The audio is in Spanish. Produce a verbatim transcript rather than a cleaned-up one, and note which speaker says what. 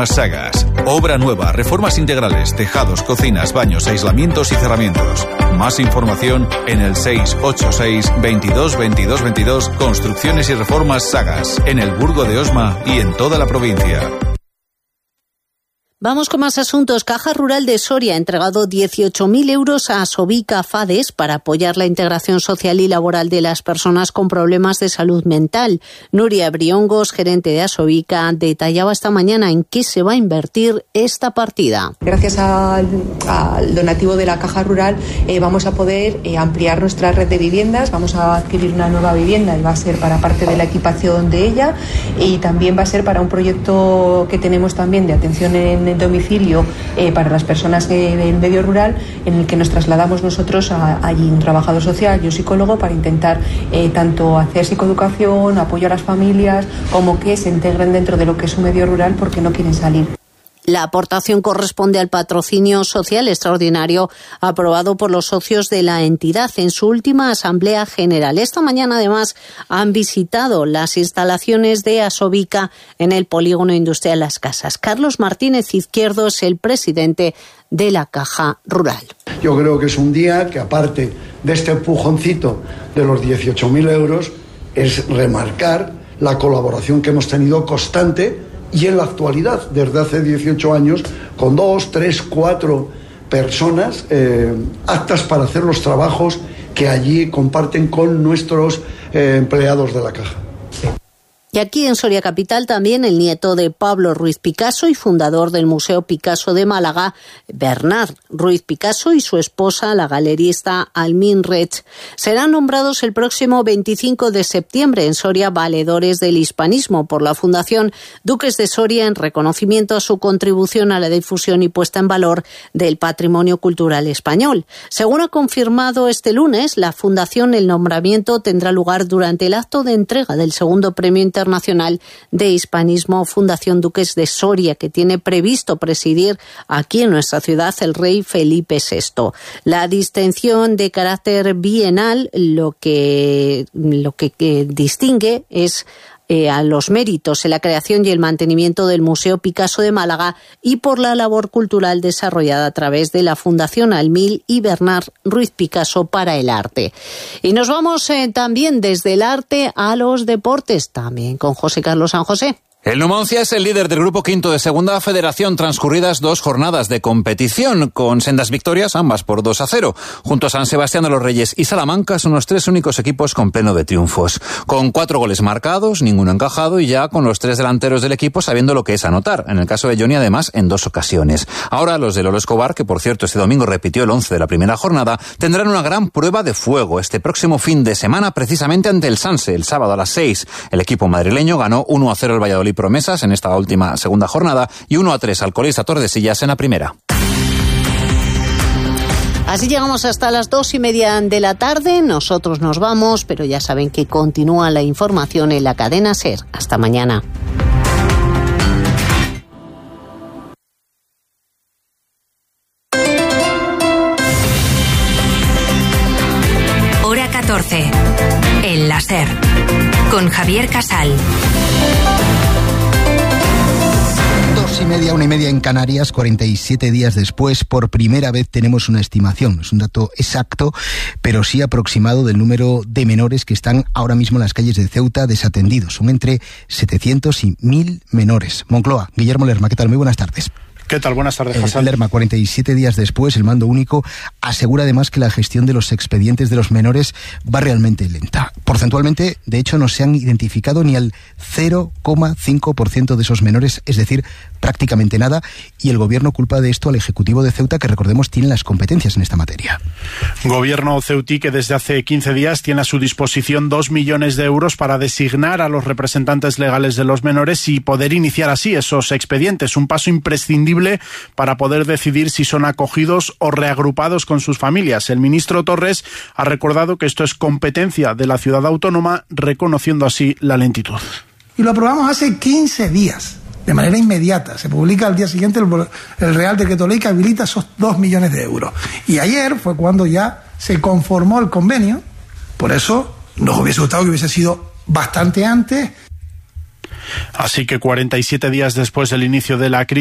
Speaker 1: Sagas. Obra nueva, reformas integrales, tejados, cocinas, baños, aislamientos y cerramientos. Más información en el seis ocho seis, veintidós, veintidós, veintidós. Construcciones y reformas Sagas. En el Burgo de Osma y en toda la provincia.
Speaker 2: Vamos con más asuntos. Caja Rural de Soria ha entregado dieciocho mil euros a Asobica Fades para apoyar la integración social y laboral de las personas con problemas de salud mental. Nuria Briongos, gerente de Asobica, detallaba esta mañana en qué se va a invertir esta partida.
Speaker 3: Gracias al, al donativo de la Caja Rural eh, vamos a poder eh, ampliar nuestra red de viviendas, vamos a adquirir una nueva vivienda y va a ser para parte de la equipación de ella, y también va a ser para un proyecto que tenemos también de atención en domicilio eh, para las personas eh, del medio rural, en el que nos trasladamos nosotros a, allí un trabajador social y un psicólogo para intentar eh, tanto hacer psicoeducación, apoyo a las familias, como que se integren dentro de lo que es un medio rural porque no quieren salir.
Speaker 2: La aportación corresponde al patrocinio social extraordinario aprobado por los socios de la entidad en su última asamblea general. Esta mañana, además, han visitado las instalaciones de Asobica en el polígono industrial Las Casas. Carlos Martínez Izquierdo es el presidente de la Caja Rural.
Speaker 4: Yo creo que es un día que, aparte de este empujoncito de los dieciocho mil euros, es remarcar la colaboración que hemos tenido constante y en la actualidad, desde hace dieciocho años, con dos, tres, cuatro personas eh, aptas para hacer los trabajos que allí comparten con nuestros eh, empleados de la Caja.
Speaker 2: Y aquí en Soria Capital también el nieto de Pablo Ruiz Picasso y fundador del Museo Picasso de Málaga, Bernard Ruiz Picasso, y su esposa, la galerista Almin Rech, serán nombrados el próximo veinticinco de septiembre en Soria valedores del hispanismo por la Fundación Duques de Soria en reconocimiento a su contribución a la difusión y puesta en valor del patrimonio cultural español. Según ha confirmado este lunes la Fundación, el nombramiento tendrá lugar durante el acto de entrega del segundo premio internacional Internacional de Hispanismo Fundación Duques de Soria, que tiene previsto presidir aquí en nuestra ciudad el rey Felipe sexto. La distinción de carácter bienal lo que, lo que, que distingue es Eh, a los méritos en la creación y el mantenimiento del Museo Picasso de Málaga y por la labor cultural desarrollada a través de la Fundación Almil y Bernard Ruiz Picasso para el arte. Y nos vamos eh, también desde el arte a los deportes, también con José Carlos San José.
Speaker 5: El Numancia es el líder del grupo quinto de Segunda Federación, transcurridas dos jornadas de competición, con sendas victorias, ambas por dos a cero. Junto a San Sebastián de los Reyes y Salamanca son los tres únicos equipos con pleno de triunfos. Con cuatro goles marcados, ninguno encajado, y ya con los tres delanteros del equipo sabiendo lo que es anotar. En el caso de Johnny, además, en dos ocasiones. Ahora los de Lolo Escobar, que por cierto este domingo repitió el once de la primera jornada, tendrán una gran prueba de fuego este próximo fin de semana, precisamente ante el Sanse, el sábado a las seis. El equipo madrileño ganó uno a cero al Valladolid Promesas en esta última segunda jornada y uno a tres al colista Tordesillas en la primera.
Speaker 2: Así llegamos hasta las dos y media de la tarde. Nosotros nos vamos, pero ya saben que continúa la información en la cadena SER. Hasta mañana.
Speaker 6: Hora catorce. En la SER. Con Javier Casal.
Speaker 7: Dos y media, una y media en Canarias, cuarenta y siete días después, por primera vez tenemos una estimación. No es un dato exacto, pero sí aproximado del número de menores que están ahora mismo en las calles de Ceuta desatendidos. Son entre setecientos y mil menores. Moncloa, Guillermo Lerma, ¿qué tal? Muy buenas tardes.
Speaker 8: ¿Qué tal? Buenas tardes, Hassan.
Speaker 7: Lerma, cuarenta y siete días después, el Mando Único asegura además que la gestión de los expedientes de los menores va realmente lenta. Porcentualmente, de hecho, no se han identificado ni al cero coma cinco por ciento de esos menores, es decir, prácticamente nada, y el Gobierno culpa de esto al Ejecutivo de Ceuta, que recordemos tiene las competencias en esta materia.
Speaker 8: Gobierno ceutí que desde hace quince días tiene a su disposición dos millones de euros para designar a los representantes legales de los menores y poder iniciar así esos expedientes, un paso imprescindible para poder decidir si son acogidos o reagrupados con sus familias. El ministro Torres ha recordado que esto es competencia de la ciudad autónoma, reconociendo así la lentitud.
Speaker 9: Y lo aprobamos hace quince días, de manera inmediata. Se publica al día siguiente el, el Real Decreto Ley que habilita esos dos millones de euros. Y ayer fue cuando ya se conformó el convenio. Por eso nos hubiese gustado que hubiese sido bastante antes.
Speaker 8: Así que cuarenta y siete días después del inicio de la crisis,